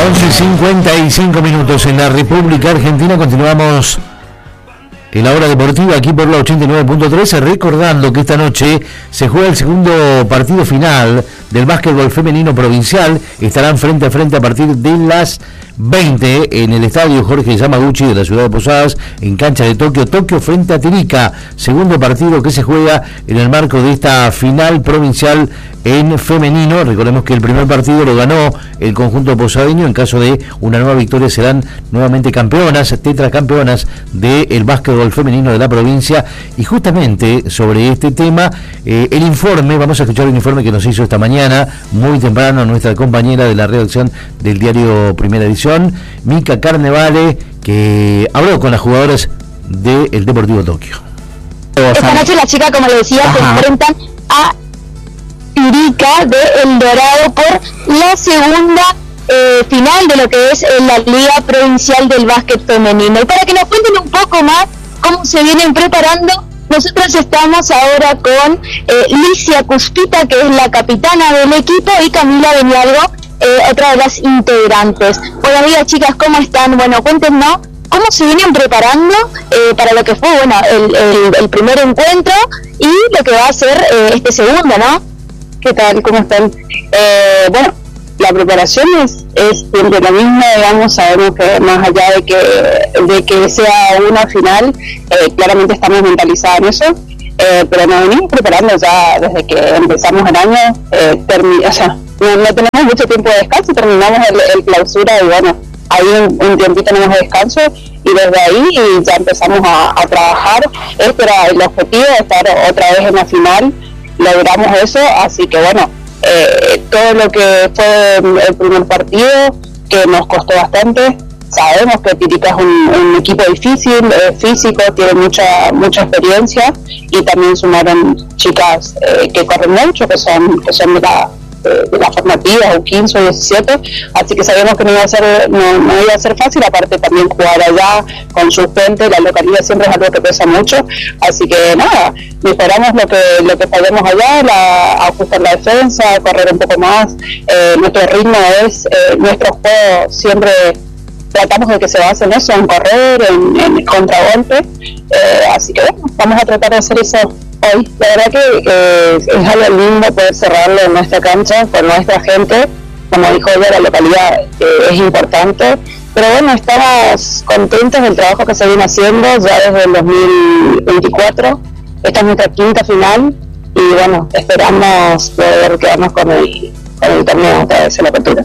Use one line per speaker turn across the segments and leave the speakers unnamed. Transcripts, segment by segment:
11:55 minutos en la República Argentina. Continuamos en la hora deportiva aquí por la 89.3, recordando que esta noche se juega el segundo partido final del básquetbol femenino provincial. Estarán frente a frente a partir de las 20 en el estadio Jorge Yamaguchi de la ciudad de Posadas, en cancha de Tokio frente a Tirica. Segundo partido que se juega en el marco de esta final provincial en femenino. Recordemos que el primer partido lo ganó el conjunto posadeño. En caso de una nueva victoria serán nuevamente campeonas, tetracampeonas del básquetbol femenino de la provincia. Y justamente sobre este tema, el informe, vamos a escuchar el informe que nos hizo esta mañana, muy temprano, nuestra compañera de la redacción del diario Primera Edición, Mica Carnevale, que habló con las jugadoras del Deportivo Tokio.
Esta noche las chicas, como le decía, se enfrentan a Tirica de El Dorado por la segunda final de lo que es la Liga Provincial del Básquet Femenino. Y para que nos cuenten un poco más cómo se vienen preparando, nosotros estamos ahora con Licia Cuspita, que es la capitana del equipo, y Camila Benialgo, otra de las integrantes. Buenos días, chicas, ¿cómo están? Bueno, cuéntenos cómo se vienen preparando para lo que fue, bueno, el primer encuentro y lo que va a ser este segundo, ¿no? ¿Qué tal? ¿Cómo están? Bueno, la preparación es siempre la misma, digamos. Sabemos que más allá de que sea una final, claramente estamos mentalizados en eso, pero nos venimos preparando ya desde que empezamos el año. O sea, no tenemos mucho tiempo de descanso, terminamos el clausura y bueno, ahí un tiempito tenemos de descanso y desde ahí ya empezamos a trabajar. Este era el objetivo, de estar otra vez en la final. Logramos eso, así que bueno, todo lo que fue el primer partido, que nos costó bastante. Sabemos que Tirica es un equipo difícil, físico, tiene mucha experiencia, y también sumaron chicas que corren mucho, que son de las formativas, o 15 o 17, así que sabemos que no iba a ser fácil. Aparte también jugar allá con su gente, la localidad siempre es algo que pesa mucho, así que nada, mejoramos lo que podemos allá, ajustar la defensa, correr un poco más. Nuestro ritmo es, nuestro juego siempre tratamos de que se base en eso, en correr, en contragolpe, así que bueno, vamos a tratar de hacer eso hoy. La verdad que es algo lindo poder cerrarlo en nuestra cancha con nuestra gente. Como dijo ella, la localidad es importante, pero bueno, estamos contentos del trabajo que se viene haciendo ya desde el 2024. Esta es nuestra quinta final y bueno, esperamos poder quedarnos con el torneo otra vez en la apertura.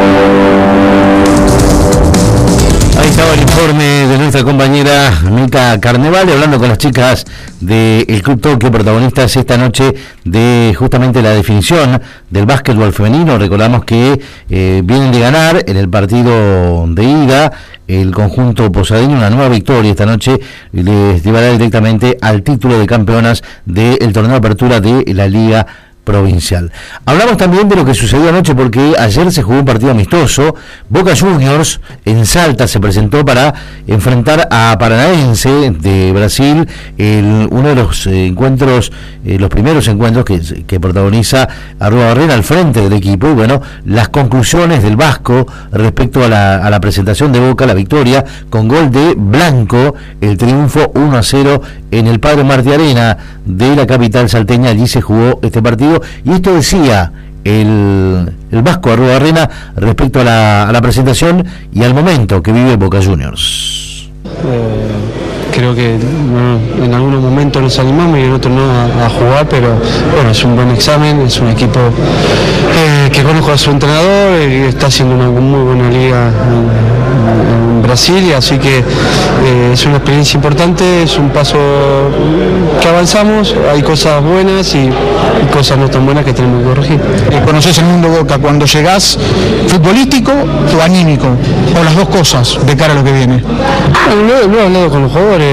Ahí estaba el informe de nuestra compañera Mica Carnevale hablando con las chicas del Club Tokio, protagonistas esta noche de justamente la definición del básquetbol femenino. Recordamos que vienen de ganar en el partido de ida el conjunto posadeño, una nueva victoria esta noche les llevará directamente al título de campeonas del torneo de apertura de la Liga Provincial. Hablamos también de lo que sucedió anoche, porque ayer se jugó un partido amistoso. Boca Juniors en Salta se presentó para enfrentar a Paranaense de Brasil, uno de los encuentros, los primeros encuentros que protagoniza Arruabarrena al frente del equipo. Y bueno, las conclusiones del Vasco respecto a la presentación de Boca, la victoria con gol de Blanco, el triunfo 1-0 en el Padre Martí Arena de la capital salteña. Allí se jugó este partido y esto decía el Vasco Arruabarrena respecto a la presentación y al momento que vive Boca Juniors.
Creo que en algunos momentos nos animamos y en otros no a jugar, pero bueno, es un buen examen, es un equipo que conozco a su entrenador, está haciendo una muy buena liga en Brasil, así que es una experiencia importante, es un paso que avanzamos. Hay cosas buenas y cosas no tan buenas que tenemos que corregir.
¿Conoces el mundo Boca cuando llegás, futbolístico o anímico, o las dos cosas de cara a lo que viene?
No he hablado con los jugadores,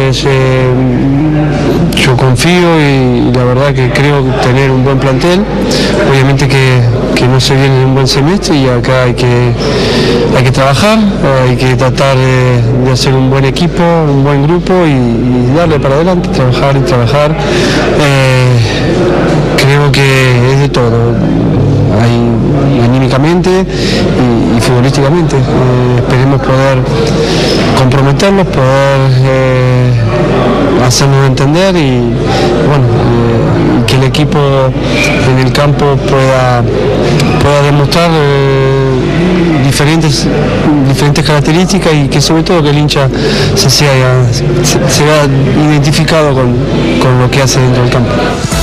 yo confío y la verdad que creo tener un buen plantel. Obviamente que no se viene un buen semestre y acá hay que trabajar, hay que tratar de hacer un buen equipo, un buen grupo y darle para adelante, trabajar y trabajar. Creo que es de todo. Hay anímicamente y futbolísticamente. Esperemos poder comprometerlos, poder hacernos entender y bueno, que el equipo en el campo pueda demostrar diferentes características y que sobre todo que el hincha se vea identificado con lo que hace dentro del campo.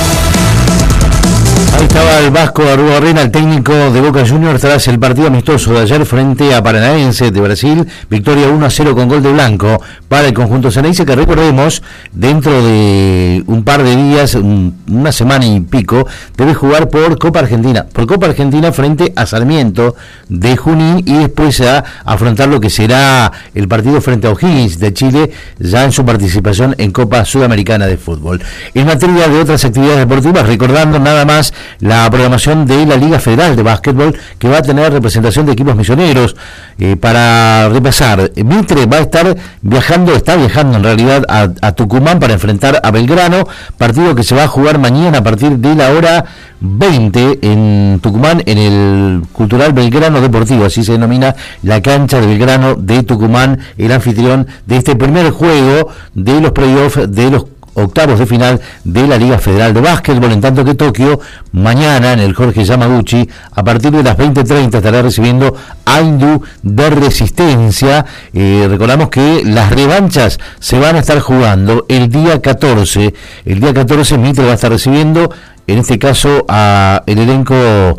Ahí estaba el Vasco Arruabarrena, el técnico de Boca Juniors, tras el partido amistoso de ayer frente a Paranaense de Brasil, victoria 1-0 con gol de Blanco para el conjunto ceneice, que recordemos, dentro de un par de días, una semana y pico, debe jugar por Copa Argentina frente a Sarmiento de Junín y después a afrontar lo que será el partido frente a O'Higgins de Chile, ya en su participación en Copa Sudamericana de Fútbol. En materia de otras actividades deportivas, recordando nada más la programación de la Liga Federal de Básquetbol, que va a tener representación de equipos misioneros. Para repasar, Mitre va a estar está viajando en realidad a Tucumán para enfrentar a Belgrano, partido que se va a jugar mañana a partir de la hora 20 en Tucumán, en el Cultural Belgrano Deportivo, así se denomina la cancha de Belgrano de Tucumán, el anfitrión de este primer juego de los playoffs de los octavos de final de la Liga Federal de Básquetbol, en tanto que Tokio mañana en el Jorge Yamaguchi a partir de las 20:30 estará recibiendo a Hindú de Resistencia. Recordamos que las revanchas se van a estar jugando el día 14. El día 14 Mitre va a estar recibiendo, en este caso, a el elenco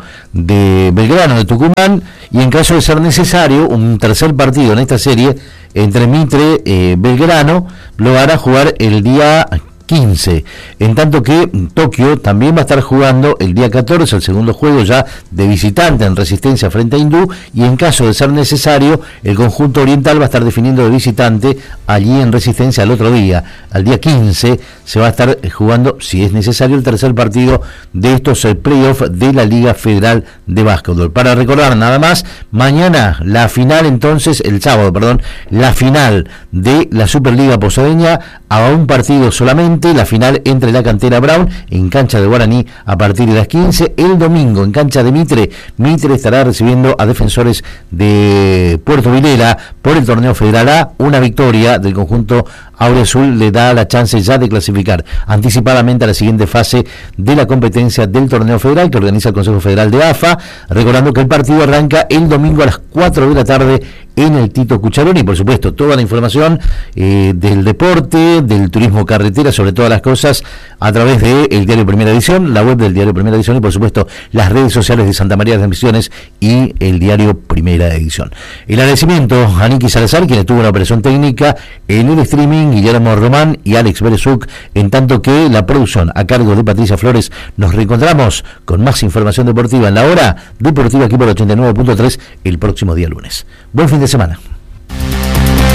de Belgrano de Tucumán, y en caso de ser necesario un tercer partido en esta serie entre Mitre y Belgrano lo hará jugar el día 15, en tanto que Tokio también va a estar jugando el día 14, el segundo juego ya de visitante en Resistencia frente a Hindú, y en caso de ser necesario el conjunto oriental va a estar definiendo de visitante allí en Resistencia al otro día, al día 15 se va a estar jugando, si es necesario, el tercer partido de estos playoffs de la Liga Federal de Básquetbol. Para recordar nada más, mañana la final, entonces, el sábado, la final de la Superliga Posadeña a un partido solamente, la final entre la cantera Brown en cancha de Guaraní a partir de las 15. El domingo en cancha de Mitre estará recibiendo a Defensores de Puerto Vilela por el torneo Federal A. Una victoria del conjunto Aureazul le da la chance ya de clasificar anticipadamente a la siguiente fase de la competencia del torneo federal que organiza el Consejo Federal de AFA, recordando que el partido arranca el domingo a las 4 de la tarde en el Tito Cucharoni. Y por supuesto toda la información del deporte, del turismo carretera, sobre todas las cosas, a través de el diario Primera Edición, la web del diario Primera Edición y por supuesto las redes sociales de Santa María de las Misiones y el diario Primera Edición. El agradecimiento a Niki Salazar, quien estuvo en la operación técnica, en el streaming Guillermo Román y Alex Berezuk, en tanto que la producción a cargo de Patricia Flores. Nos reencontramos con más información deportiva en la hora deportiva aquí por 89.3 el próximo día lunes. Buen fin de semana.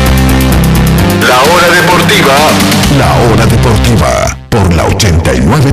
La hora deportiva por la 89.3.